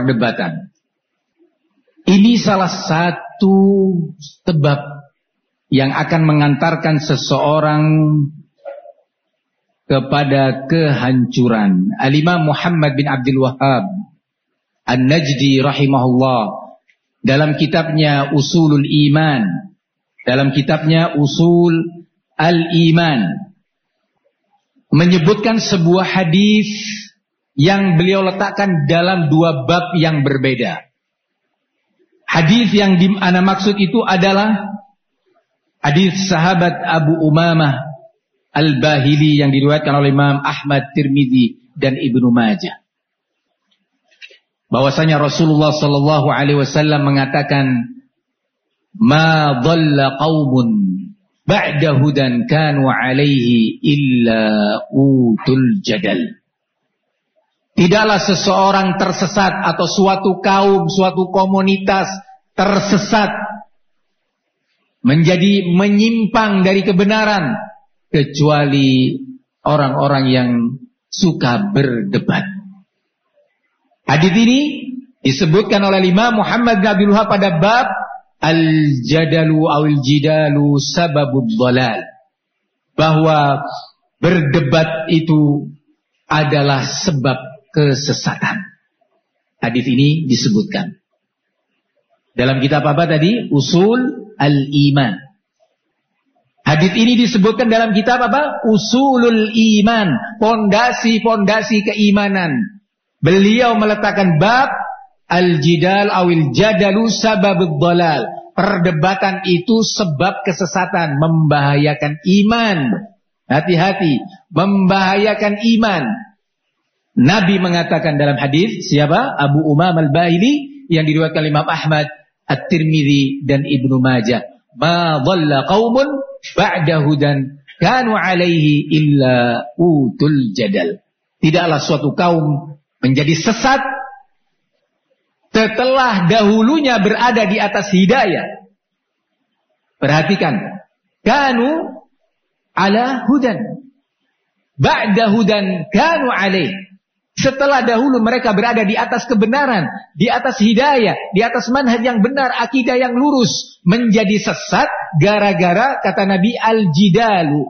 perdebatan. Ini salah satu sebab yang akan mengantarkan seseorang kepada kehancuran. Al-Imam Muhammad bin Abdul Wahhab An-Najdi rahimahullah dalam kitabnya Usulul Iman, dalam kitabnya Usul Al-Iman, menyebutkan sebuah hadis yang beliau letakkan dalam dua bab yang berbeda. Hadis yang ana maksud itu adalah hadis sahabat Abu Umamah Al-Bahili yang diriwayatkan oleh Imam Ahmad, Tirmidzi dan Ibnu Majah. Bahwasanya Rasulullah sallallahu alaihi wasallam mengatakan, "Ma dhalla qaumun ba'da hudan kanu alaihi illa utul jadal." Tidaklah seseorang tersesat atau suatu kaum, suatu komunitas tersesat menjadi menyimpang dari kebenaran kecuali orang-orang yang suka berdebat. Hadis ini disebutkan oleh Imam Muhammad bin Abdul Wahhab pada bab al-jadalu awil jidalu sababud dhalal, bahwa berdebat itu adalah sebab kesesatan. Hadis ini disebutkan dalam kitab apa tadi? Usul Al-Iman. Hadis ini disebutkan dalam kitab apa? Usulul Iman, pondasi-pondasi keimanan. Beliau meletakkan bab al-jidal awil jadalu sababud dhalal. Perdebatan itu sebab kesesatan, membahayakan iman. Hati-hati, membahayakan iman. Nabi mengatakan dalam hadis, siapa? Abu Umamah Al-Bahili yang diriwayatkan Imam Ahmad, At-Tirmidzi dan Ibnu Majah. Ma dhalla qaumun ba'da hudan kanu alaihi illa utul jadal. Tidaklah suatu kaum menjadi sesat setelah dahulunya berada di atas hidayah. Perhatikan, kanu ala hudan ba'da hudan kanu alaih. Setelah dahulu mereka berada di atas kebenaran, di atas hidayah, di atas manhaj yang benar, akidah yang lurus, menjadi sesat gara-gara kata Nabi al-jidalu.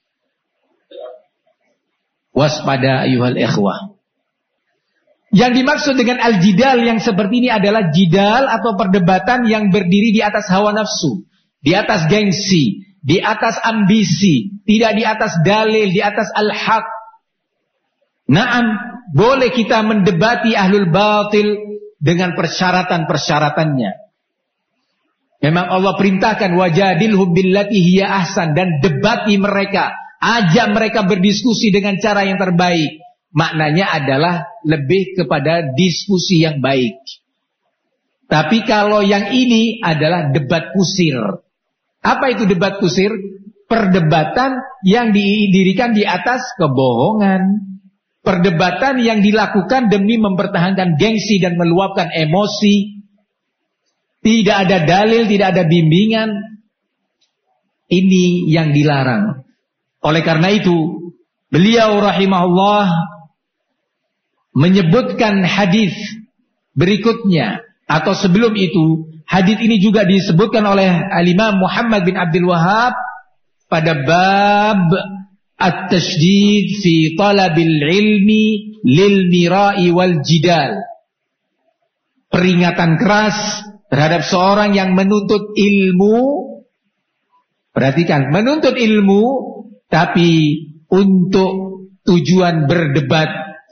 Waspada ayuhal ikhwah. Yang dimaksud dengan al-jidal yang seperti ini adalah jidal atau perdebatan yang berdiri di atas hawa nafsu, di atas gengsi, di atas ambisi, tidak di atas dalil, di atas al-haq. Naam, boleh kita mendebati ahlul batil dengan persyaratan-persyaratannya. Memang Allah perintahkan wajadilhum billati hiya ahsan, dan debati mereka, ajak mereka berdiskusi dengan cara yang terbaik. Maknanya adalah lebih kepada diskusi yang baik. Tapi kalau yang ini adalah debat kusir. Apa itu debat kusir? Perdebatan yang didirikan di atas kebohongan. Perdebatan yang dilakukan demi mempertahankan gengsi dan meluapkan emosi. Tidak ada dalil, tidak ada bimbingan. Ini yang dilarang. Oleh karena itu, beliau rahimahullah menyebutkan hadis berikutnya. Atau sebelum itu, hadis ini juga disebutkan oleh Al-Imam Muhammad bin Abdul Wahhab pada bab at-tashdid fi talabil ilmi lil mira'i wal jidal. Peringatan keras terhadap seorang yang menuntut ilmu. Perhatikan, menuntut ilmu tapi untuk tujuan berdebat.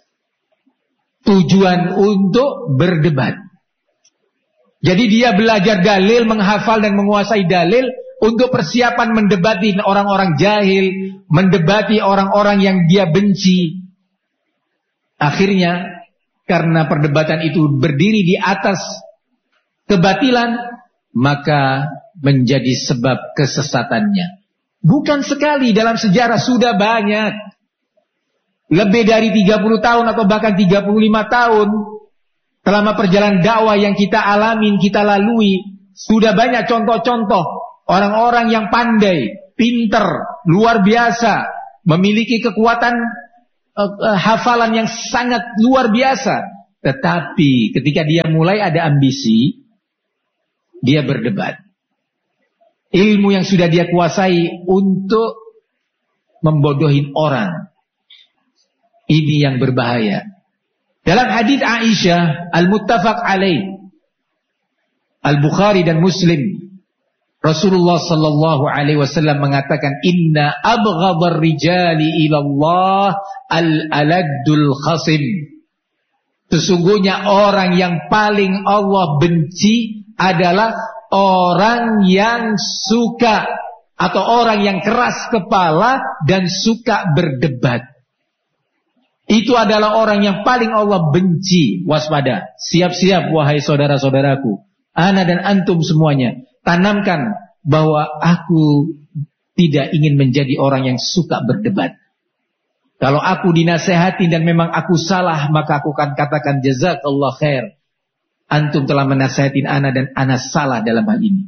Tujuan untuk berdebat. Jadi dia belajar dalil, menghafal dan menguasai dalil untuk persiapan mendebati orang-orang jahil, mendebati orang-orang yang dia benci. Akhirnya, karena perdebatan itu berdiri di atas kebatilan, maka menjadi sebab kesesatannya. Bukan sekali, dalam sejarah sudah banyak. Lebih dari 30 tahun atau bahkan 35 tahun selama perjalanan dakwah yang kita alamin, kita lalui, sudah banyak contoh-contoh orang-orang yang pandai, pinter, luar biasa, memiliki kekuatan hafalan yang sangat luar biasa, Tetapi ketika dia mulai ada ambisi, dia berdebat. Ilmu yang sudah dia kuasai untuk membodohin orang. Ini yang berbahaya. Dalam hadis Aisyah al-muttafaq alaih, Al-Bukhari dan Muslim, Rasulullah sallallahu alaihi wasallam mengatakan, "Inna abghadar rijali ila Allah al-aladdul khasim." Sesungguhnya orang yang paling Allah benci adalah orang yang suka atau orang yang keras kepala dan suka berdebat. Itu adalah orang yang paling Allah benci. Waspada, siap-siap wahai saudara-saudaraku, ana dan antum semuanya, tanamkan bahwa aku tidak ingin menjadi orang yang suka berdebat. Kalau aku dinasehati dan memang aku salah, maka aku akan katakan jazakallah khair. Antum telah menasehatin ana dan ana salah dalam hal ini.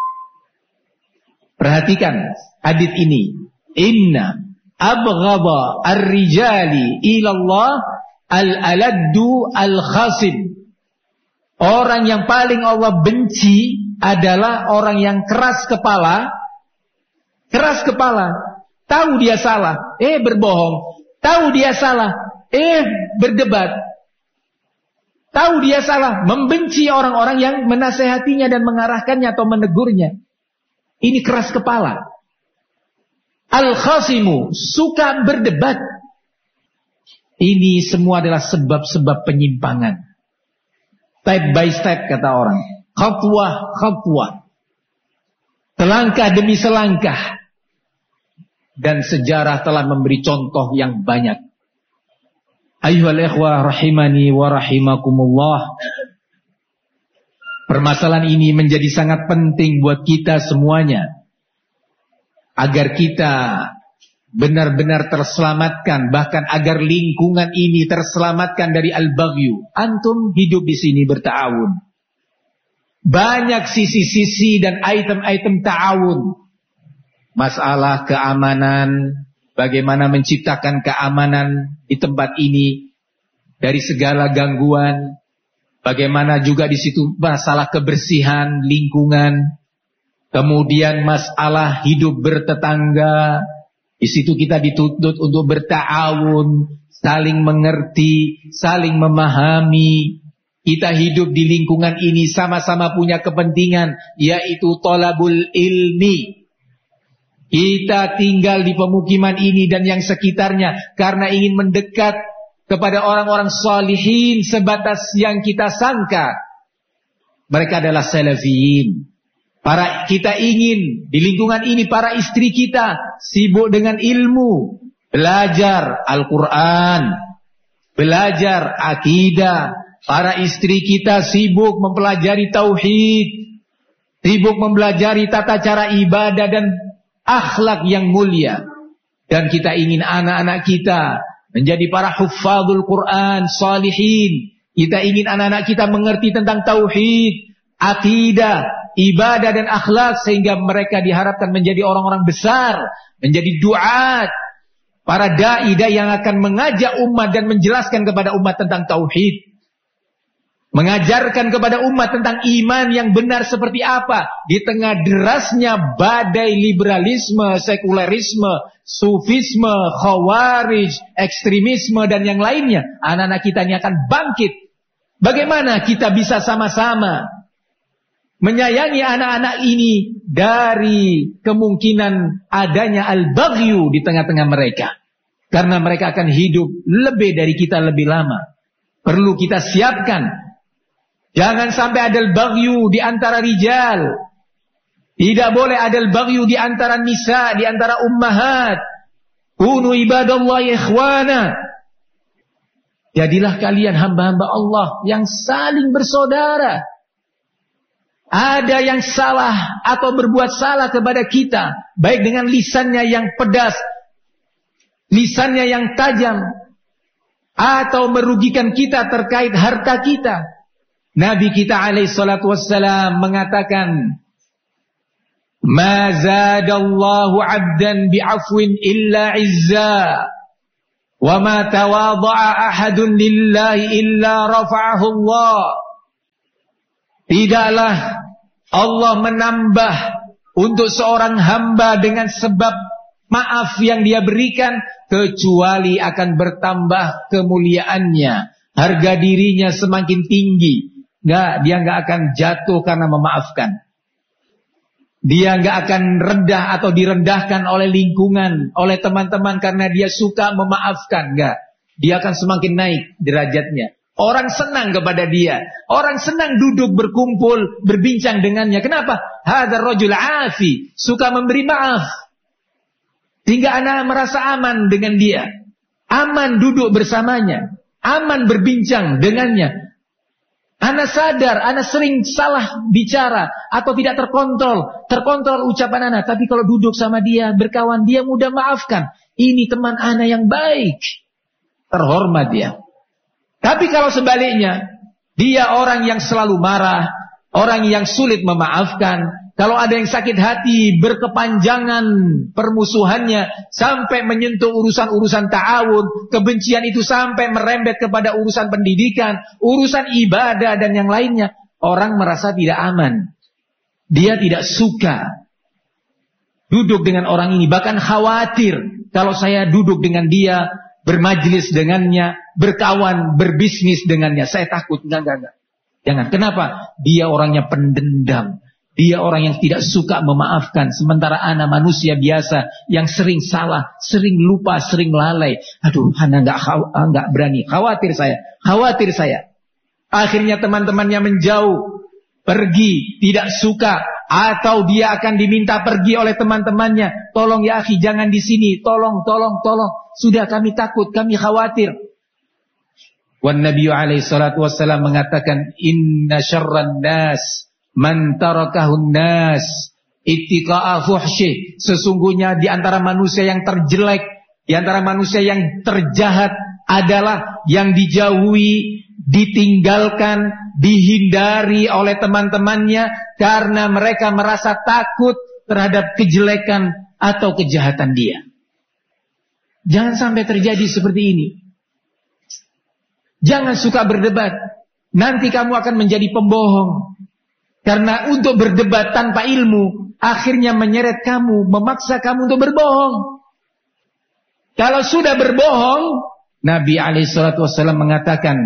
Perhatikan hadis ini. Inna abghadha ar-rijali ila Allah al-aladdu al-khasim. Orang yang paling Allah benci adalah orang yang keras kepala. Keras kepala. Tahu dia salah, berbohong. Tahu dia salah, berdebat. Tahu dia salah, membenci orang-orang yang menasehatinya dan mengarahkannya atau menegurnya. Ini keras kepala. Al-khasimu, suka berdebat. Ini semua adalah sebab-sebab penyimpangan. Step by step kata orang. Khatwah. Selangkah demi selangkah. Dan sejarah telah memberi contoh yang banyak. Ayyuhal ikhwah rahimani wa rahimakumullah. Permasalahan ini menjadi sangat penting buat kita semuanya. Agar kita benar-benar terselamatkan, bahkan agar lingkungan ini terselamatkan dari al-baghyu. Antum hidup di sini berta'awun. Banyak sisi-sisi dan item-item ta'awun. Masalah keamanan, bagaimana menciptakan keamanan di tempat ini dari segala gangguan. Bagaimana juga di situ masalah kebersihan lingkungan. Kemudian masalah hidup bertetangga. Di situ kita dituntut untuk berta'awun, saling mengerti, saling memahami. Kita hidup di lingkungan ini sama-sama punya kepentingan, yaitu thalabul ilmi. Kita tinggal di pemukiman ini dan yang sekitarnya karena ingin mendekat kepada orang-orang salihin sebatas yang kita sangka. Mereka adalah salafiyin. Kita ingin di lingkungan ini para istri kita sibuk dengan ilmu, belajar Al-Quran, belajar akidah. Para istri kita sibuk mempelajari tauhid, sibuk mempelajari tata cara ibadah dan akhlak yang mulia. Dan kita ingin anak-anak kita menjadi para huffazul Quran, salihin. Kita ingin anak-anak kita mengerti tentang tauhid, akidah, ibadah dan akhlak, sehingga mereka diharapkan menjadi orang-orang besar, menjadi duat, para dai yang akan mengajak umat dan menjelaskan kepada umat tentang tauhid, mengajarkan kepada umat tentang iman yang benar seperti apa di tengah derasnya badai liberalisme, sekulerisme, sufisme, khawarij, ekstremisme dan yang lainnya. Anak-anak kita ini akan bangkit. Bagaimana kita bisa sama-sama menyayangi anak-anak ini dari kemungkinan adanya al-baghyu di tengah-tengah mereka. Karena mereka akan hidup lebih dari kita lebih lama. Perlu kita siapkan. Jangan sampai ada al-baghyu di antara rijal. Tidak boleh ada al-baghyu di antara nisa, di antara ummahat. Kunu ibadallahi ikhwana. Jadilah kalian hamba-hamba Allah yang saling bersaudara. Ada yang salah atau berbuat salah kepada kita, baik dengan lisannya yang pedas, lisannya yang tajam, atau merugikan kita terkait harta kita. Nabi kita alaihi salatu wassalam mengatakan, "Ma zadallahu 'abdan bi'afwin illa 'izza." Wa ma tawadha'a ahadun lillahi illa rafa'ahu Allah. Tidaklah Allah menambah untuk seorang hamba dengan sebab maaf yang dia berikan, kecuali akan bertambah kemuliaannya. Harga dirinya semakin tinggi. Dia nggak akan jatuh karena memaafkan. Dia nggak akan rendah atau direndahkan oleh lingkungan, oleh teman-teman karena dia suka memaafkan. Nggak. Dia akan semakin naik derajatnya. Orang senang kepada dia. Orang senang duduk berkumpul, berbincang dengannya. Kenapa? Hadzal rajul afi, suka memberi maaf. Sehingga anak merasa aman dengan dia. Aman duduk bersamanya. Aman berbincang dengannya. Anak sadar, anak sering salah bicara atau tidak terkontrol ucapan anak. Tapi kalau duduk sama dia, berkawan, dia mudah maafkan. Ini teman anak yang baik, terhormat dia. Tapi kalau sebaliknya, dia orang yang selalu marah, orang yang sulit memaafkan. Kalau ada yang sakit hati, berkepanjangan permusuhannya sampai menyentuh urusan-urusan ta'awun, kebencian itu sampai merembet kepada urusan pendidikan, urusan ibadah dan yang lainnya. Orang merasa tidak aman. Dia tidak suka duduk dengan orang ini, bahkan khawatir kalau saya duduk dengan dia, bermajlis dengannya, berkawan, berbisnis dengannya, saya takut. Enggak. Jangan. Kenapa? Dia orangnya pendendam. Dia orang yang tidak suka memaafkan. Sementara anak manusia biasa yang sering salah, sering lupa, sering lalai. Aduh, anak enggak berani. Khawatir saya. Akhirnya teman-temannya menjauh, pergi, tidak suka, atau dia akan diminta pergi oleh teman-temannya. Tolong ya akhi, jangan di sini. Tolong. Sudah kami takut, kami khawatir. Wan Nabi alaihi salatu wassalam mengatakan, inna syarran nas man tarakahun nas ittiqa'a fuhsyih. Sesungguhnya di antara manusia yang terjelek, di antara manusia yang terjahat adalah yang dijauhi, ditinggalkan, dihindari oleh teman-temannya karena mereka merasa takut terhadap kejelekan atau kejahatan dia. Jangan sampai terjadi seperti ini. Jangan suka berdebat. Nanti kamu akan menjadi pembohong. Karena untuk berdebat tanpa ilmu akhirnya menyeret kamu, memaksa kamu untuk berbohong. Kalau sudah berbohong, Nabi SAW mengatakan,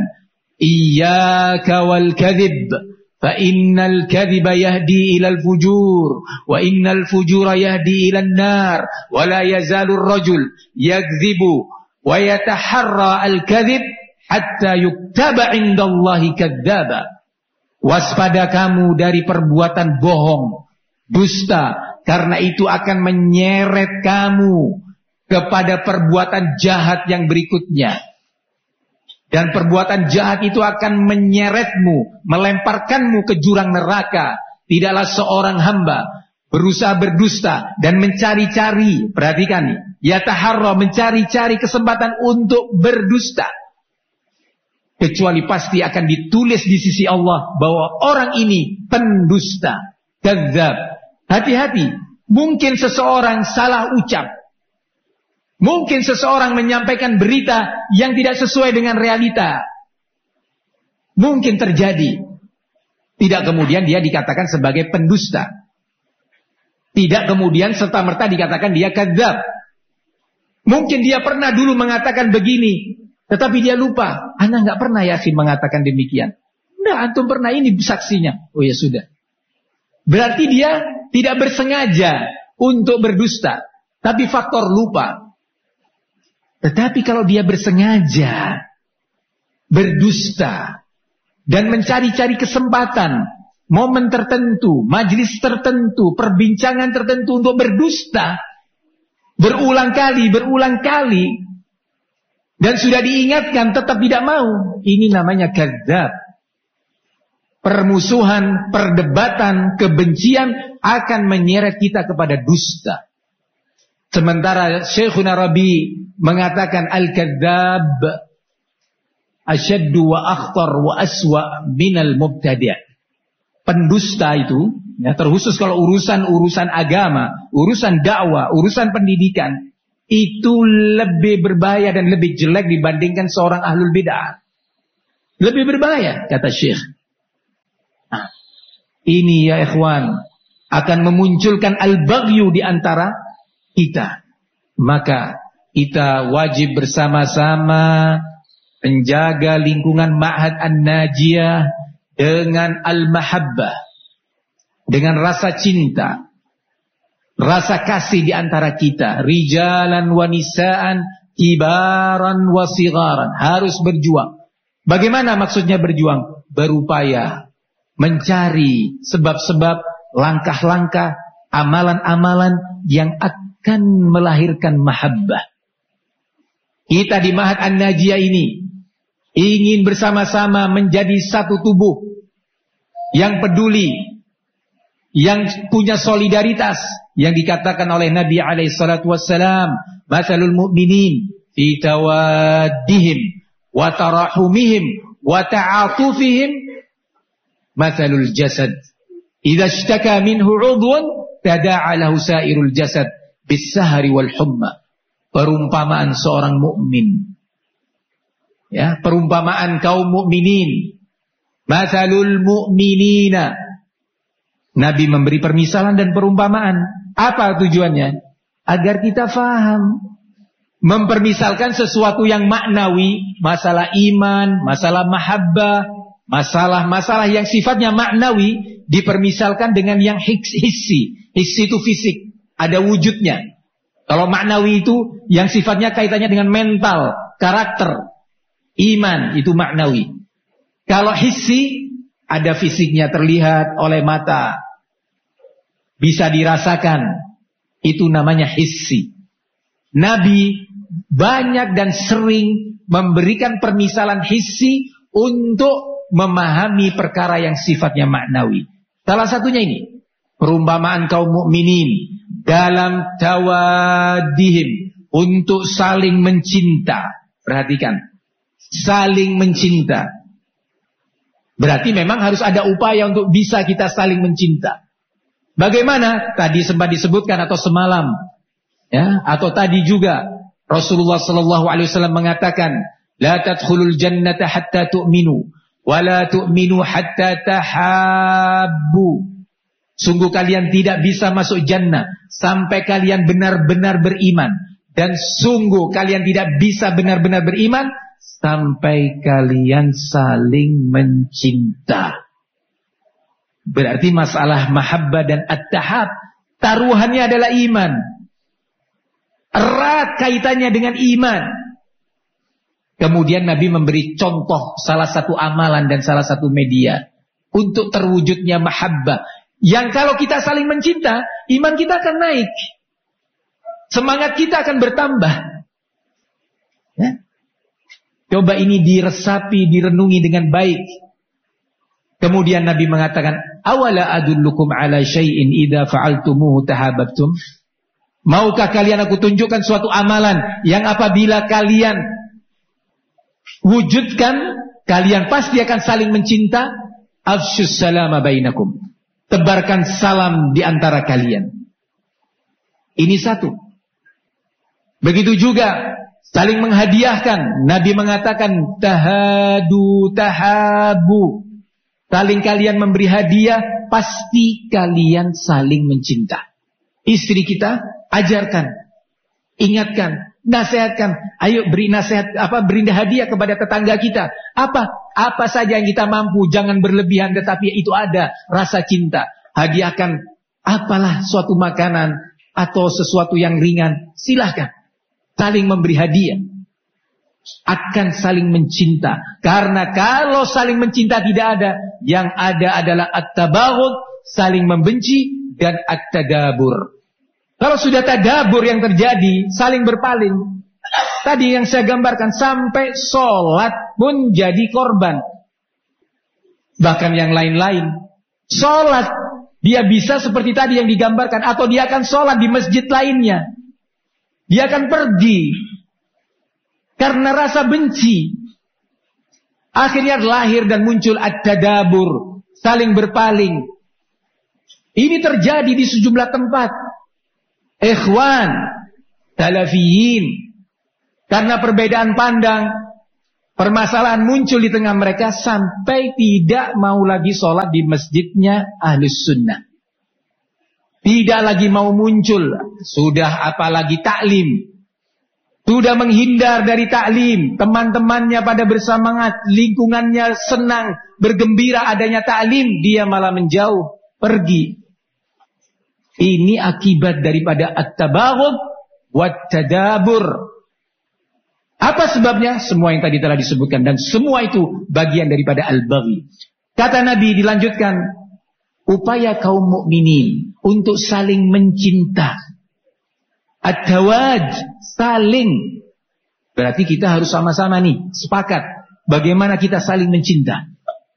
iyyaka wal kadhib, fa innal kadhiba yahdi ilal fujur, wa innal fujura yahdi ilan nar, wa la yazalur rajul yakdhibu wa yataharra al kadhib hatta yuktaba indallahi kadzdzaba. Waspada kamu dari perbuatan bohong, dusta, karena itu akan menyeret kamu kepada perbuatan jahat yang berikutnya. Dan perbuatan jahat itu akan menyeretmu, melemparkanmu ke jurang neraka. Tidaklah seorang hamba berusaha berdusta dan mencari-cari, perhatikan nih, yataharra, mencari-cari kesempatan untuk berdusta. Kecuali pasti akan ditulis di sisi Allah bahwa orang ini pendusta, kadzdzab. Hati-hati, mungkin seseorang salah ucap. Mungkin seseorang menyampaikan berita yang tidak sesuai dengan realita. Mungkin terjadi. Tidak kemudian dia dikatakan sebagai pendusta. Tidak kemudian serta-merta dikatakan dia kadzdzab. Mungkin dia pernah dulu mengatakan begini, tetapi dia lupa. Ana nggak pernah yakin mengatakan demikian. Nah, antum pernah, ini saksinya. Oh ya sudah. Berarti dia tidak bersengaja untuk berdusta, tapi faktor lupa. Tetapi kalau dia bersengaja berdusta dan mencari-cari kesempatan, momen tertentu, majelis tertentu, perbincangan tertentu untuk berdusta, berulang kali, dan sudah diingatkan tetap tidak mau, ini namanya kadzdzab. Permusuhan, perdebatan, kebencian akan menyeret kita kepada dusta. Sementara Syekhuna Rabi mengatakan al-kadzdzab asyaddu wa akhtar wa aswa minal mubtadi'. Pendusta itu, ya, terkhusus kalau urusan agama, urusan dakwah, urusan pendidikan, itu lebih berbahaya dan lebih jelek dibandingkan seorang ahlul bid'ah. Lebih berbahaya, kata Syekh. Nah, ini ya ikhwan, akan memunculkan al-baghyu di antara kita. Maka kita wajib bersama-sama menjaga lingkungan Ma'had An-Najiyah dengan al-mahabbah, dengan rasa cinta, rasa kasih di antara kita. Rijalan wa nisaan, kibaran wa sigharan. Harus berjuang. Bagaimana maksudnya berjuang? Berupaya mencari sebab-sebab, langkah-langkah, amalan-amalan yang akan melahirkan mahabbah. Kita di Ma'had An-Najiyah ini ingin bersama-sama menjadi satu tubuh yang peduli, yang punya solidaritas, yang dikatakan oleh Nabi alaihi salatu wassalam, "Matsalul mu'minin fi tawaddihim wa tarahumihim wa ta'atufihim matsalul jasad idza ishtaka minhu 'udhun tada'a lahu sa'irul jasad bis-sahri wal humma." Perumpamaan seorang mukmin, ya, perumpamaan kaum mukminin. Matsalul mu'minina. Nabi memberi permisalan dan perumpamaan. Apa tujuannya? Agar kita faham. Mempermisalkan sesuatu yang maknawi, masalah iman, masalah mahabbah, masalah-masalah yang sifatnya maknawi dipermisalkan dengan yang hissi. Hissi itu fisik, ada wujudnya. Kalau maknawi itu yang sifatnya kaitannya dengan mental, karakter, iman, itu maknawi. Kalau hissi, ada fisiknya, terlihat oleh mata, bisa dirasakan, itu namanya hissi. Nabi banyak dan sering memberikan permisalan hissi untuk memahami perkara yang sifatnya maknawi. Salah satunya ini, perumpamaan kaum mukminin dalam tawaddihim, untuk saling mencinta. Perhatikan, saling mencinta. Berarti memang harus ada upaya untuk bisa kita saling mencinta. Bagaimana? Tadi sempat disebutkan atau semalam, ya, atau tadi juga Rasulullah sallallahu alaihi wasallam mengatakan, "La tadkhulul jannata hatta tu'minu, wa la tu'minu hatta tahabbu." Sungguh kalian tidak bisa masuk jannah sampai kalian benar-benar beriman, dan sungguh kalian tidak bisa benar-benar beriman sampai kalian saling mencinta. Berarti masalah mahabbah dan at-tahab, taruhannya adalah iman. Erat kaitannya dengan iman. Kemudian Nabi memberi contoh salah satu amalan dan salah satu media untuk terwujudnya mahabbah. Yang kalau kita saling mencinta, iman kita akan naik. Semangat kita akan bertambah. Ya? Coba ini diresapi, direnungi dengan baik. Kemudian Nabi mengatakan, "Awala adullukum ala syai'in idza fa'altumuhu tahabbtum?" Maukah kalian aku tunjukkan suatu amalan yang apabila kalian wujudkan, kalian pasti akan saling mencinta? Afsyus salama bainakum. Tebarkan salam di antara kalian. Ini satu. Begitu juga saling menghadiahkan. Nabi mengatakan tahadu tahabu. Saling kalian memberi hadiah, pasti kalian saling mencinta. Istri kita ajarkan, ingatkan, nasihatkan. Ayo beri nasihat, beri hadiah kepada tetangga kita. Apa saja yang kita mampu, jangan berlebihan, tetapi itu ada rasa cinta. Hadiahkan apalah suatu makanan atau sesuatu yang ringan, silahkan. Saling memberi hadiah. Akan saling mencinta. Karena kalau saling mencinta tidak ada, yang ada adalah at-tabaghud, saling membenci, dan at-tadabur. Kalau sudah tadabur yang terjadi, saling berpaling. Tadi yang saya gambarkan, sampai sholat pun jadi korban. Bahkan yang lain-lain. Sholat, dia bisa seperti tadi yang digambarkan. Atau dia akan sholat di masjid lainnya. Dia akan pergi. Karena rasa benci. Akhirnya lahir dan muncul at-tadabur. Saling berpaling. Ini terjadi di sejumlah tempat. Ikhwan, Salafiyin. Karena perbedaan pandang, permasalahan muncul di tengah mereka sampai tidak mau lagi sholat di masjidnya Ahlus Sunnah. Tidak lagi mau muncul, sudah apalagi taklim. Sudah menghindar dari taklim, teman-temannya pada bersemangat, lingkungannya senang, bergembira adanya taklim, dia malah menjauh, pergi. Ini akibat daripada at-tabaghud wat-tadabur. Apa sebabnya? Semua yang tadi telah disebutkan, dan semua itu bagian daripada al-baghi. Kata Nabi dilanjutkan, upaya kaum mukminin untuk saling mencinta. At-tawaj, saling. Berarti kita harus sama-sama nih, sepakat bagaimana kita saling mencinta.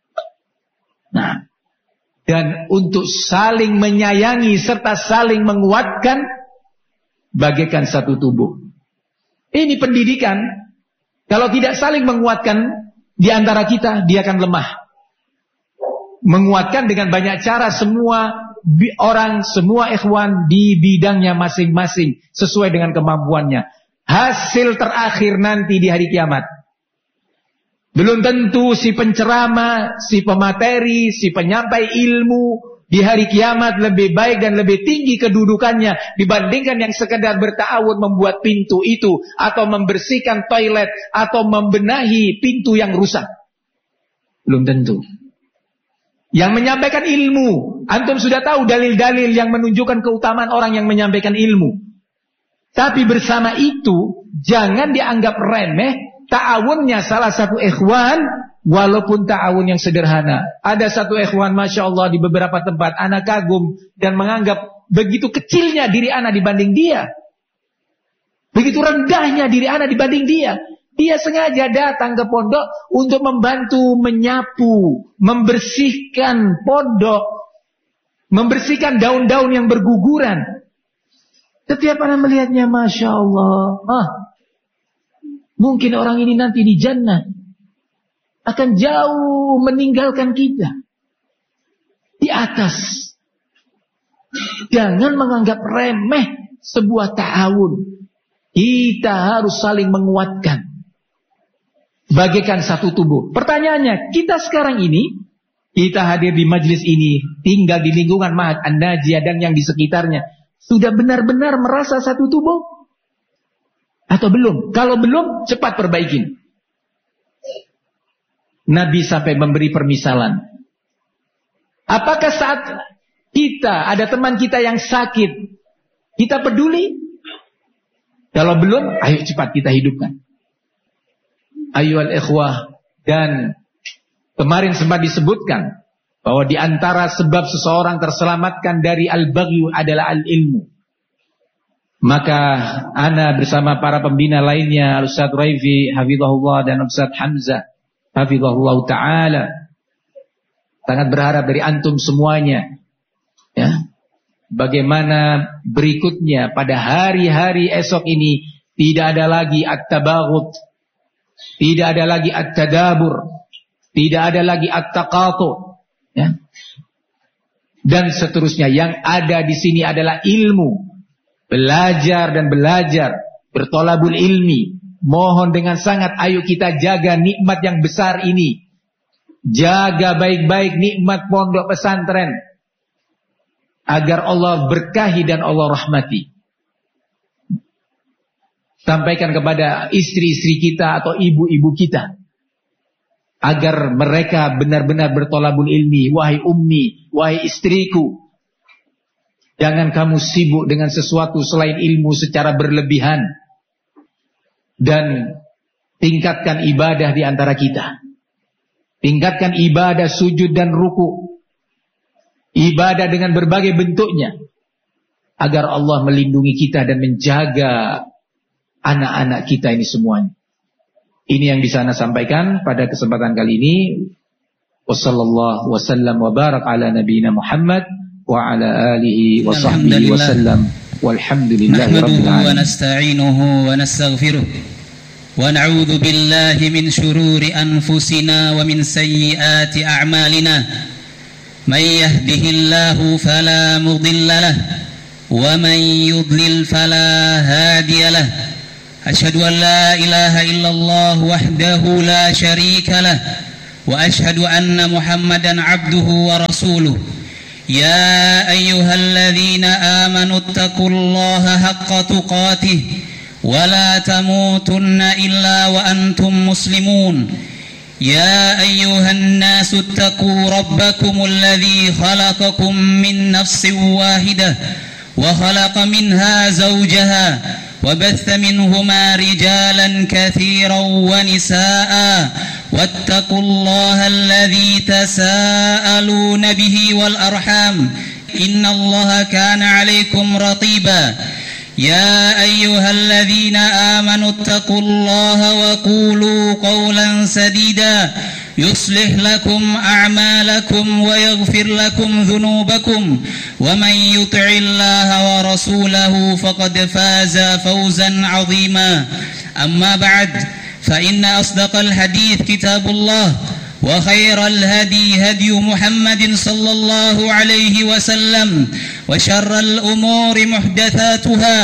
Nah, dan untuk saling menyayangi serta saling menguatkan bagaikan satu tubuh. Ini pendidikan. Kalau tidak saling menguatkan di antara kita, dia akan lemah. Menguatkan dengan banyak cara, semua orang, semua ikhwan di bidangnya masing-masing sesuai dengan kemampuannya. Hasil terakhir nanti di hari kiamat, belum tentu si penceramah, si pemateri, si penyampai ilmu di hari kiamat lebih baik dan lebih tinggi kedudukannya dibandingkan yang sekedar berta'awun membuat pintu itu, atau membersihkan toilet, atau membenahi pintu yang rusak. Belum tentu. Yang menyampaikan ilmu, antum sudah tahu dalil-dalil yang menunjukkan keutamaan orang yang menyampaikan ilmu. Tapi bersama itu, jangan dianggap remeh ta'awunnya salah satu ikhwan, walaupun ta'awun yang sederhana. Ada satu ikhwan, Masya Allah, di beberapa tempat, anak kagum dan menganggap begitu kecilnya diri anak dibanding dia. Begitu rendahnya diri anak dibanding dia. Dia sengaja datang ke pondok untuk membantu menyapu, membersihkan pondok, membersihkan daun-daun yang berguguran. Setiap anak melihatnya, Masya Allah, mungkin orang ini nanti di jannah akan jauh meninggalkan kita. Di atas. Jangan menganggap remeh sebuah ta'awun. Kita harus saling menguatkan. Bagaikan satu tubuh. Pertanyaannya, kita sekarang ini, kita hadir di majlis ini, tinggal di lingkungan Ma'had An-Najiyah dan yang di sekitarnya, sudah benar-benar merasa satu tubuh? Atau belum? Kalau belum, cepat perbaikin. Nabi sampai memberi permisalan. Apakah saat kita, ada teman kita yang sakit, kita peduli? Kalau belum, ayo cepat kita hidupkan. Ayyuhal ikhwah, dan kemarin sempat disebutkan bahwa di antara sebab seseorang terselamatkan dari al-baghyu adalah al-ilmu. Maka ana bersama para pembina lainnya, Al-Ustaz Raifi hafizahullah dan Ustaz Hamzah hafizahullah ta'ala, sangat berharap dari antum semuanya, ya, bagaimana berikutnya pada hari-hari esok ini tidak ada lagi at-tabaghut, tidak ada lagi at-tadabur, tidak ada lagi at-taqatu, ya. Dan seterusnya. Yang ada di sini adalah ilmu. Belajar dan belajar, bertolabul ilmi. Mohon dengan sangat, ayo kita jaga nikmat yang besar ini. Jaga baik-baik nikmat pondok pesantren, agar Allah berkahi dan Allah rahmati. Sampaikan kepada istri-istri kita atau ibu-ibu kita, agar mereka benar-benar bertolabul ilmi. Wahai ummi, wahai istriku, jangan kamu sibuk dengan sesuatu selain ilmu secara berlebihan. Dan tingkatkan ibadah di antara kita. Tingkatkan ibadah sujud dan ruku. Ibadah dengan berbagai bentuknya. Agar Allah melindungi kita dan menjaga anak-anak kita ini semuanya. Ini yang bisa Anda sampaikan pada kesempatan kali ini. Wassallallahu wasallam wa barak ala nabiyina Muhammad wa ala alihi wa sahbihi wasallam. Walhamdulillahi rabbil alamin. Wa nasta'inuhu wa nastaghfiruh. Wa na'udzu billahi min shururi anfusina wa min sayyiati a'malina. May yahdihillahu fala mudilla lahu ومن يضلل فلا هادي له أشهد أن لا إله إلا الله وحده لا شريك له وأشهد أن محمدا عبده ورسوله يا أيها الذين آمنوا اتقوا الله حق تقاته ولا تموتن إلا وأنتم مسلمون يا أيها الناس اتقوا ربكم الذي خلقكم من نفس واحدة وخلق منها زوجها وبث منهما رجالا كثيرا ونساء واتقوا الله الذي تساءلون به والأرحام إن الله كان عليكم رقيبا يا أيها الذين آمنوا اتقوا الله وقولوا قولا سديدا يصلح لكم أعمالكم ويغفر لكم ذنوبكم ومن يطع الله ورسوله فقد فاز فوزا عظيما أما بعد فإن أصدق الحديث كتاب الله وخير الهدي هدي محمد صلى الله عليه وسلم وشر الأمور محدثاتها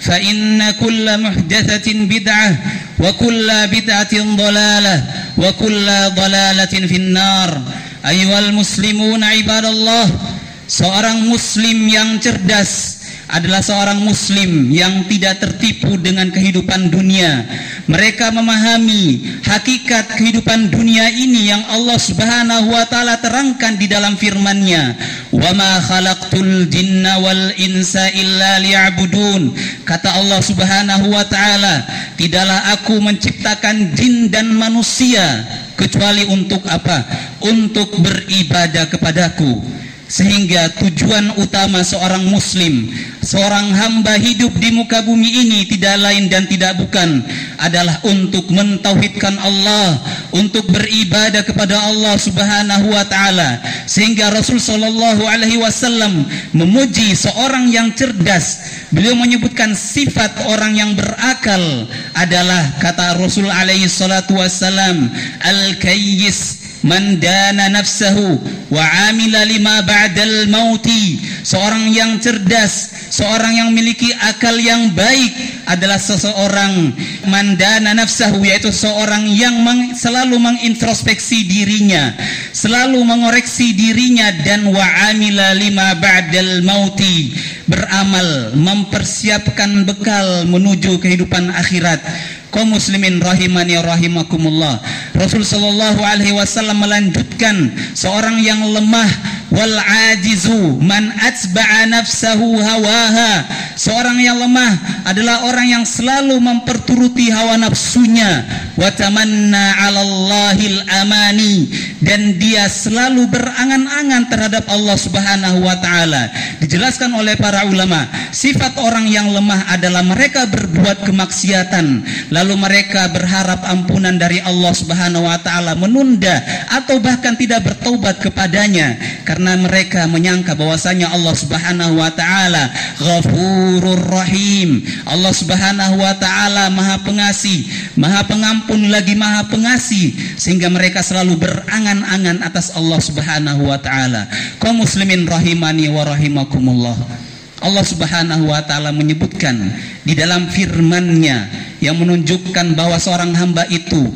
فإن كل محدثة بدعة وكل بدعة ضلالة وكل ضلالة في النار. أيها المسلمون عباد الله, seorang muslim yang cerdas adalah seorang muslim yang tidak tertipu dengan kehidupan dunia. Mereka memahami hakikat kehidupan dunia ini yang Allah Subhanahu wa taala terangkan di dalam firman-Nya, "Wa ma khalaqtul jinna wal insa illa liya'budun." Kata Allah Subhanahu wa taala, "Tidaklah aku menciptakan jin dan manusia kecuali untuk apa? Untuk beribadah kepadaku." Sehingga tujuan utama seorang muslim, seorang hamba hidup di muka bumi ini tidak lain dan tidak bukan adalah untuk mentauhidkan Allah, untuk beribadah kepada Allah Subhanahu wa taala. Sehingga Rasul sallallahu alaihi wasallam memuji seorang yang cerdas. Beliau menyebutkan sifat orang yang berakal adalah, kata Rasul alaihi salatu wasallam, al-kayyis man dana nafsahu wa amila lima ba'dal mauti. Seorang yang cerdas, seorang yang memiliki akal yang baik adalah seseorang man dana nafsahu, yaitu seorang yang selalu mengintrospeksi dirinya, selalu mengoreksi dirinya, dan wa amila lima ba'dal mauti, beramal mempersiapkan bekal menuju kehidupan akhirat. Kaum muslimin rahimani rahimakumullah, Rasul sallallahu alaihi wasallam melanjutkan, seorang yang lemah, wal ajizu man atba'a nafsahu hawaha. Seorang yang lemah adalah orang yang selalu memperturuti hawa nafsunya, wa tamanna 'alallahil amani, dan dia selalu berangan-angan terhadap Allah Subhanahu wa taala. Dijelaskan oleh para ulama, sifat orang yang lemah adalah mereka berbuat kemaksiatan, lalu mereka berharap ampunan dari Allah Subhanahu wa taala, menunda atau bahkan tidak bertaubat kepadanya karena mereka menyangka bahwasanya Allah Subhanahu wa taala Ghafurur Rahim. Allah Subhanahu wa taala Maha Pengasih, Maha Pengampun lagi Maha Pengasih, sehingga mereka selalu berangan-angan atas Allah Subhanahu wa taala. Kaum muslimin rahimani wa rahimakumullah, Allah Subhanahu wa taala menyebutkan di dalam firman-Nya yang menunjukkan bahwa seorang hamba itu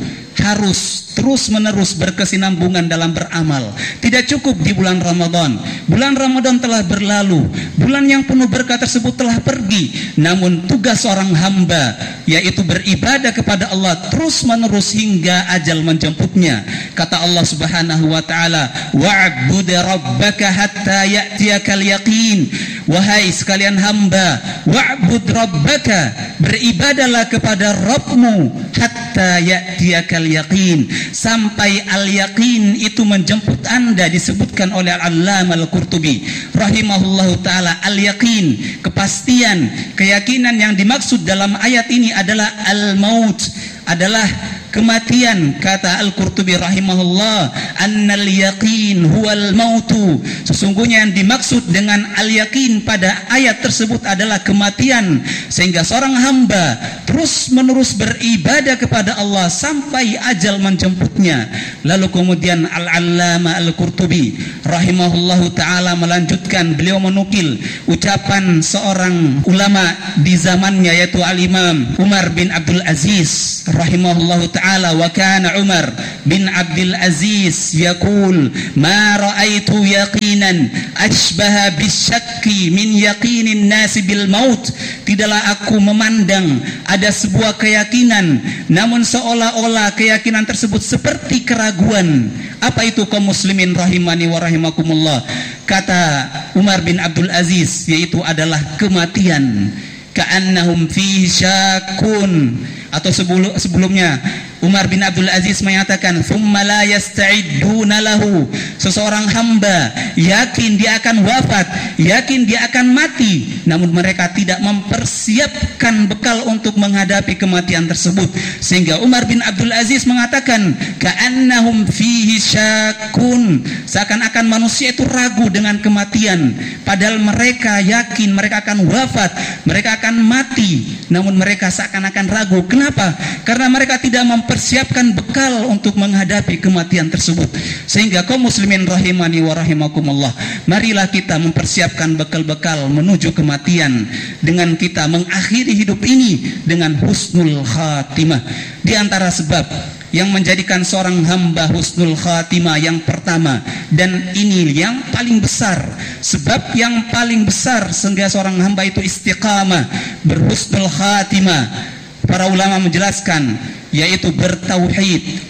harus terus-menerus berkesinambungan dalam beramal. Tidak cukup di bulan Ramadan. Bulan Ramadan telah berlalu, bulan yang penuh berkah tersebut telah pergi. Namun tugas seorang hamba yaitu beribadah kepada Allah terus-menerus hingga ajal menjemputnya. Kata Allah Subhanahu wa taala, "Wa'bud rabbaka hatta ya'tiyakal yaqin." Wahai sekalian hamba, wa'bud rabbaka, beribadahlah kepada Rabbmu hatta ya'tiyakal yaqin, sampai al-yaqin itu menjemput Anda. Disebutkan oleh Al-Allamah Al-Qurtubi rahimahullahu taala, al-yaqin, kepastian, keyakinan yang dimaksud dalam ayat ini adalah al-maut, adalah kematian. Kata Al-Qurtubi rahimahullah, annal yaqin huwal mautu. Sesungguhnya yang dimaksud dengan al-yaqin pada ayat tersebut adalah kematian, sehingga seorang hamba terus menerus beribadah kepada Allah sampai ajal menjemputnya. Lalu kemudian Al-Allama Al-Qurtubi rahimahullahu ta'ala melanjutkan, beliau menukil ucapan seorang ulama di zamannya, yaitu Al-Imam Umar bin Abdul Aziz rahimahullahu ta'ala. Wa kana Umar bin Abdul Aziz yaqul ma ra'aitu yaqinan ashbaha bisyakki min yaqinin nasi bil maut. Tidaklah aku memandang ada sebuah keyakinan, namun seolah-olah keyakinan tersebut seperti keraguan. Apa itu kaum muslimin rahimani wa rahimakumullah? Kata Umar bin Abdul Aziz, yaitu adalah kematian. Ka'annahum fi syakun. Atau sebelumnya Umar bin Abdul Aziz menyatakan, thumma la yasta'idduna lahu. Seseorang hamba yakin dia akan wafat, yakin dia akan mati, namun mereka tidak mempersiapkan bekal untuk menghadapi kematian tersebut. Sehingga Umar bin Abdul Aziz mengatakan, ka'annahum fihi syakun. Seakan-akan manusia itu ragu dengan kematian, padahal mereka yakin mereka akan wafat, mereka akan mati, namun mereka seakan-akan ragu. Kenapa? Karena mereka tidak mempersiapkan bekal untuk menghadapi kematian tersebut. Sehingga kaum muslimin rahimani wa rahimakumullah, marilah kita mempersiapkan bekal-bekal menuju kematian dengan kita mengakhiri hidup ini dengan husnul khatimah. Di antara sebab yang menjadikan seorang hamba husnul khatimah yang pertama, dan ini yang paling besar, sebab yang paling besar sehingga seorang hamba itu istiqamah, berhusnul khatimah, para ulama menjelaskan, yaitu bertauhid,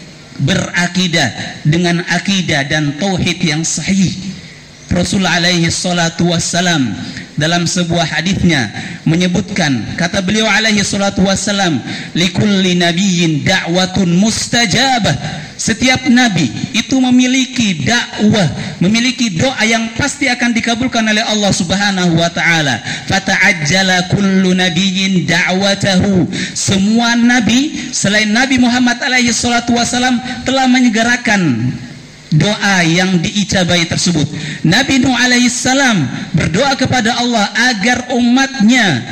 berakidah dengan akidah dan tauhid yang sahih. Rasul alaihi salatu wassalam dalam sebuah hadisnya menyebutkan, kata beliau alaihi salatu wassalam, likulli nabiyyin da'watun mustajabah. Setiap nabi itu memiliki dakwah, memiliki doa yang pasti akan dikabulkan oleh Allah Subhanahu wa taala. Fata'ajjala kullu nabiyyin da'watahu. Semua nabi selain Nabi Muhammad alaihi salatu wasalam telah menyegerakan doa yang diijabahi tersebut. Nabi Nuh alaihi salam berdoa kepada Allah agar umatnya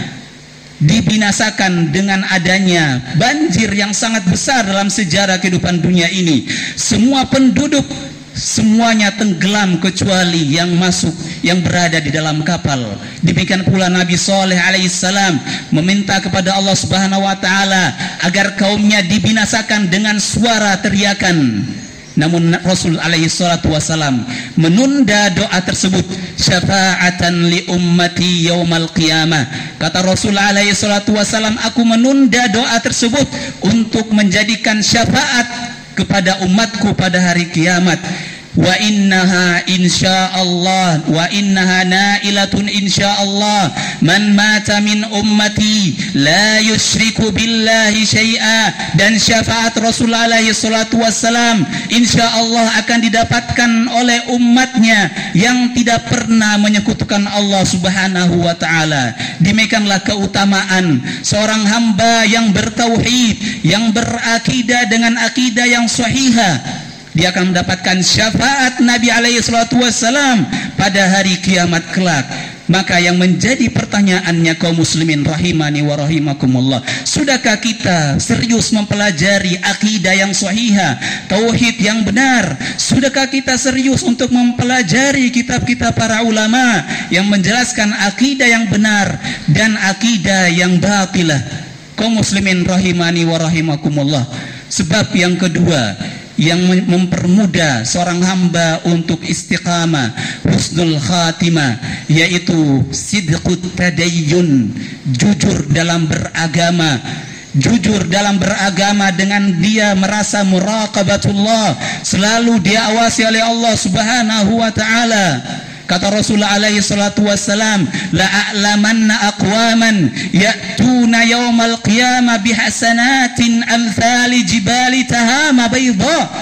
dibinasakan dengan adanya banjir yang sangat besar dalam sejarah kehidupan dunia ini. Semua penduduk semuanya tenggelam kecuali yang masuk, yang berada di dalam kapal. Demikian pula Nabi Saleh alaihissalam meminta kepada Allah Subhanahu wa taala agar kaumnya dibinasakan dengan suara teriakan. Namun Rasul alaihi salatu wasalam menunda doa tersebut, syafa'atan li ummati yaumal qiyamah. Kata Rasul alaihi salatu wasalam, aku menunda doa tersebut untuk menjadikan syafaat kepada umatku pada hari kiamat. Wa innaha insyaallah wa innaha nailatun insyaallah man mata min ummati la yusyriku billahi syai'a. Dan syafaat Rasul alaihi salatu wassalam insyaallah akan didapatkan oleh umatnya yang tidak pernah menyekutukan Allah Subhanahu wa taala. Demikianlah keutamaan seorang hamba yang bertauhid, yang berakidah dengan akidah yang sahihah. Dia akan mendapatkan syafaat Nabi alaihi salatu wassalam pada hari kiamat kelak. Maka yang menjadi pertanyaannya kaum muslimin rahimani wa rahimakumullah, sudahkah kita serius mempelajari akidah yang sahihah, tauhid yang benar? Sudahkah kita serius untuk mempelajari kitab-kitab para ulama yang menjelaskan akidah yang benar dan akidah yang batilah? Kaum muslimin rahimani wa rahimakumullah. Sebab yang kedua yang mempermudah seorang hamba untuk istiqamah, husnul khatimah, yaitu sidqut tadayyun, jujur dalam beragama. Jujur dalam beragama dengan dia merasa muraqabatullah, selalu diawasi oleh Allah Subhanahu wa taala. Kata Rasulullah alaihi salatu wassalam, la a'lamanna aqwaman ya'tuna yawmal qiyamah bihasanatin amthali jibali tahama bayda.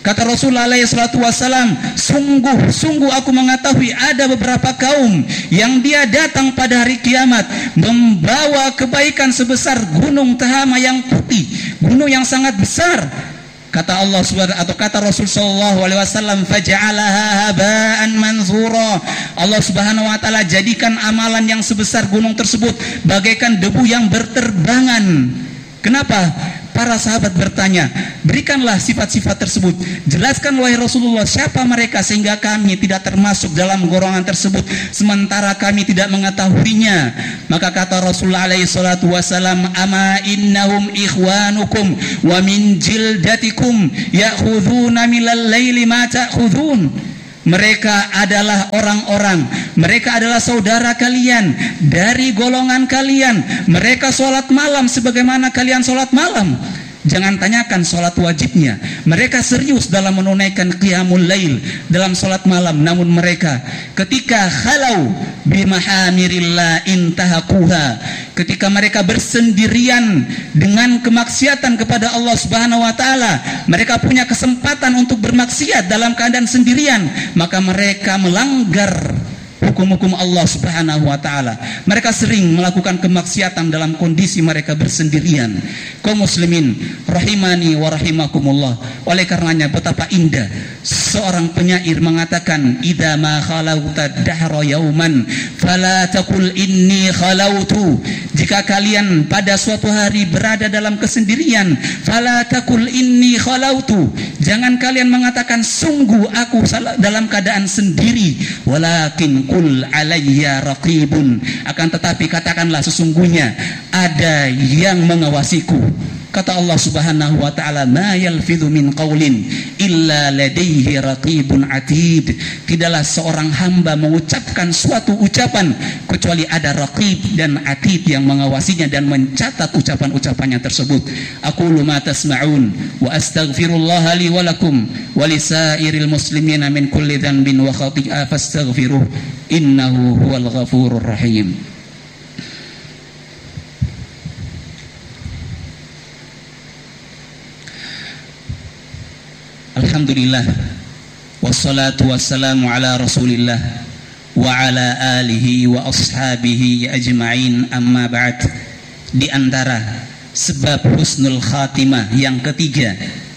Kata Rasulullah SAW, sungguh aku mengetahui ada beberapa kaum yang dia datang pada hari kiamat membawa kebaikan sebesar gunung Tahama yang putih, gunung yang sangat besar. Kata Allah Subhanahu atau kata Rasul sallallahu alaihi wasallam, faj'alaha haba'an manthura. Allah Subhanahu wa taala jadikan amalan yang sebesar gunung tersebut bagaikan debu yang berterbangan. Kenapa? Para sahabat bertanya, berikanlah sifat-sifat tersebut. Jelaskan wahai Rasulullah, siapa mereka sehingga kami tidak termasuk dalam golongan tersebut sementara kami tidak mengetahuinya. Maka kata Rasulullah alaihi salatu wasalam, ama innahum ikhwanukum wa min jildatikum ya'khudhuna minal laili ma ta'khudhun. Mereka adalah orang-orang, mereka adalah saudara kalian dari golongan kalian. Mereka sholat malam sebagaimana kalian sholat malam. Jangan tanyakan sholat wajibnya. Mereka serius dalam menunaikan qiyamul lail, dalam sholat malam. Namun mereka ketika khalau bimahamirillah intahakuha, ketika mereka bersendirian dengan kemaksiatan kepada Allah Subhanahu wa taala, mereka punya kesempatan untuk bermaksiat dalam keadaan sendirian, maka mereka melanggar hukum-hukum Allah Subhanahu wa taala. Mereka sering melakukan kemaksiatan dalam kondisi mereka bersendirian. Kaum muslimin rahimani wa rahimakumullah. Oleh karenanya betapa indah seorang penyair mengatakan, idza ma khalauta dahra yauman fala taqul inni khalautu. Jika kalian pada suatu hari berada dalam kesendirian, fala taqul inni khalautu. Jangan kalian mengatakan sungguh aku dalam keadaan sendiri, walakin qul alayya raqibun. Akan tetapi katakanlah sesungguhnya ada yang mengawasiku. Kata Allah Subhanahu wa taala, ma yalfidhu min qaulin illa ladaihi raqibun atid. Tidaklah seorang hamba mengucapkan suatu ucapan kecuali ada raqib dan atid yang mengawasinya dan mencatat ucapan-ucapannya tersebut. Aqulu ma tasma'un wa astaghfirullah li wa lakum wa lisairil muslimina min kulli dhanbin wa khati'ah fastaghfiruh innahu huwal ghafurur rahim. Alhamdulillah wassalatu wassalamu ala rasulillah wa ala alihi wa ashabihi ajma'in, amma ba'd. Di antara sebab husnul khatimah yang ketiga,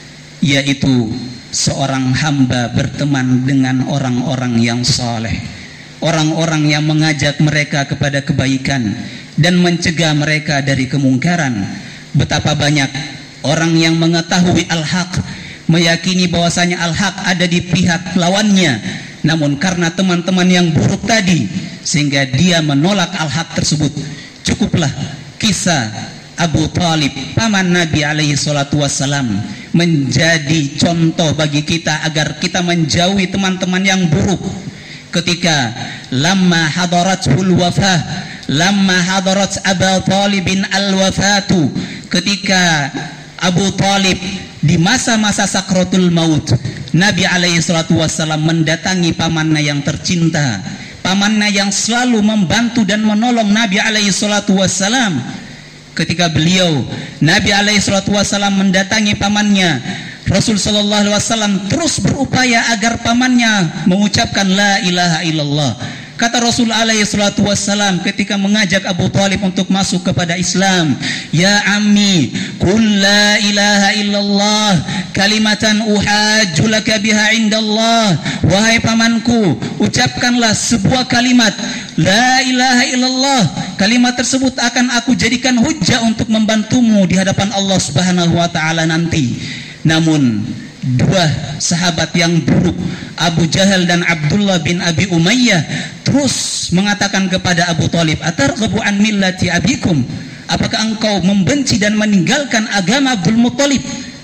yaitu seorang hamba berteman dengan orang-orang yang saleh, orang-orang yang mengajak mereka kepada kebaikan dan mencegah mereka dari kemungkaran. Betapa banyak orang yang mengetahui al-haq, meyakini bahwasanya al-haq ada di pihak lawannya, namun karena teman-teman yang buruk tadi sehingga dia menolak al-haq tersebut. Cukuplah kisah Abu Talib, paman Nabi alaihi salatu wassalam, menjadi contoh bagi kita agar kita menjauhi teman-teman yang buruk. Ketika lamma hadaratul wafah, lamma hadarat Abu Talibin al-wafatu, ketika Abu Talib di masa-masa sakratul maut, Nabi alaihi salatu wassalam mendatangi pamannya yang tercinta, pamannya yang selalu membantu dan menolong Nabi alaihi salatu wassalam. Ketika beliau, Nabi alaihi salatu wassalam mendatangi pamannya, Rasul sallallahu alaihi wasallam terus berupaya agar pamannya mengucapkan la ilaha illallah. Kata Rasul alaihi salatu wassalam ketika mengajak Abu Talib untuk masuk kepada Islam, ya ammi qul la ilaha illallah kalimatan uhajju laka biha indallah. Wahai pamanku, ucapkanlah sebuah kalimat la ilaha illallah. Kalimat tersebut akan aku jadikan hujjah untuk membantumu di hadapan Allah Subhanahu wa taala nanti. Namun dua sahabat yang buruk, Abu Jahal dan Abdullah bin Abi Umayyah, terus mengatakan kepada Abu Talib, atarghabu an millati abikum? Apakah engkau membenci dan meninggalkan agama Abdul Muttalib?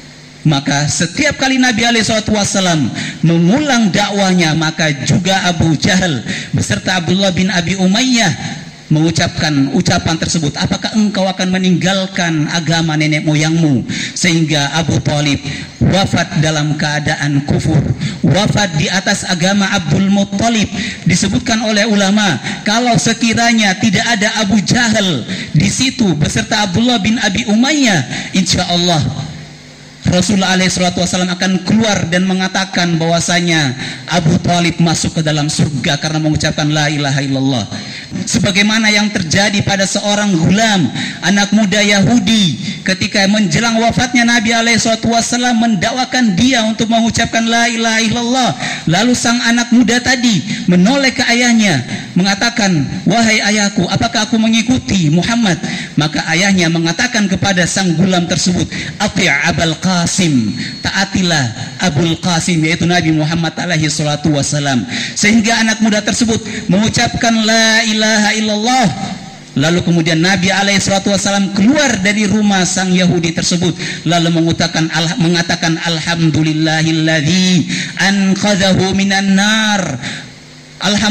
Maka setiap kali Nabi SAW mengulang dakwahnya, maka juga Abu Jahal beserta Abdullah bin Abi Umayyah mengucapkan ucapan tersebut, apakah engkau akan meninggalkan agama nenek moyangmu? Sehingga Abu Talib wafat dalam keadaan kufur, wafat di atas agama Abdul Muttalib. Disebutkan oleh ulama, kalau sekiranya tidak ada Abu Jahal di situ beserta Abdullah bin Abi Umayyah, insya Allah Rasulullah SAW akan keluar dan mengatakan bahwasanya Abu Thalib masuk ke dalam surga karena mengucapkan la ilaha illallah. Sebagaimana yang terjadi pada seorang gulam, anak muda Yahudi, ketika menjelang wafatnya Nabi SAW mendakwakan dia untuk mengucapkan la ilaha illallah. Lalu sang anak muda tadi menoleh ke ayahnya, mengatakan, wahai ayahku, apakah aku mengikuti Muhammad? Maka ayahnya mengatakan kepada sang gulam tersebut, ati' Abul Qasim, taatilah Abul Qasim, yaitu Nabi Muhammad SAW. Sehingga anak muda tersebut mengucapkan la ilaha illallah. Lalu kemudian Nabi SAW keluar dari rumah sang Yahudi tersebut, lalu mengatakan alhamdulillahilladzi anqadhahu minan nar.